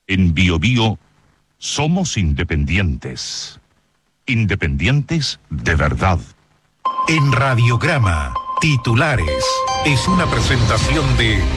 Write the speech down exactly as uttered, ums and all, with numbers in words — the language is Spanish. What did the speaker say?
En Bio Bio somos independientes. Independientes de verdad. En Radiograma, titulares, es una presentación de